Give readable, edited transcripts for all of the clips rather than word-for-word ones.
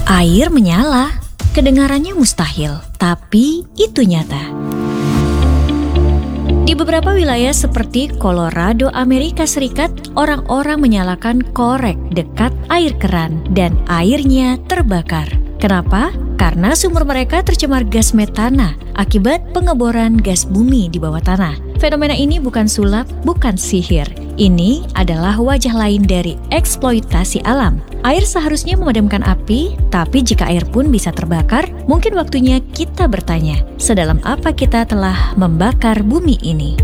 Air menyala. Kedengarannya mustahil, tapi itu nyata. Di beberapa wilayah seperti Colorado, Amerika Serikat, orang-orang menyalakan korek dekat air keran dan airnya terbakar. Kenapa? Karena sumur mereka tercemar gas metana akibat pengeboran gas bumi di bawah tanah. Fenomena ini bukan sulap, bukan sihir. Ini adalah wajah lain dari eksploitasi alam. Air seharusnya memadamkan api, tapi jika air pun bisa terbakar, mungkin waktunya kita bertanya, sedalam apa kita telah membakar bumi ini?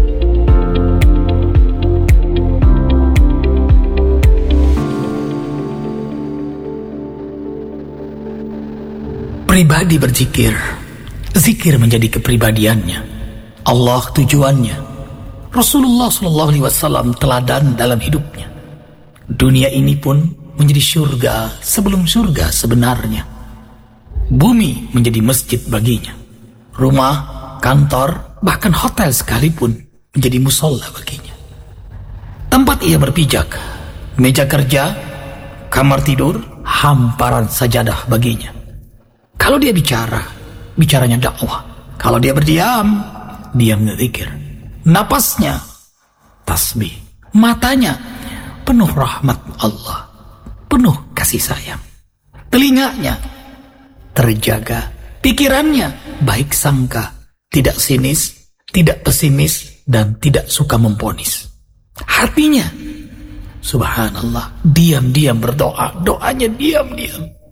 Pribadi berzikir, zikir menjadi kepribadiannya, Allah tujuannya, Rasulullah SAW teladan dalam hidupnya. Dunia ini pun menjadi surga sebelum surga sebenarnya. Bumi menjadi masjid baginya. Rumah, kantor, bahkan hotel sekalipun menjadi musola baginya. Tempat ia berpijak, meja kerja, kamar tidur, hamparan sajadah baginya. Kalau dia bicara, bicaranya dakwah. Kalau dia berdiam, dia berzikir. Napasnya, tasbih. Matanya, penuh rahmat Allah, penuh kasih sayang. Telinganya, terjaga. Pikirannya, baik sangka, tidak sinis, tidak pesimis, dan tidak suka memponis. Hatinya, subhanallah, diam-diam berdoa. Doanya diam-diam.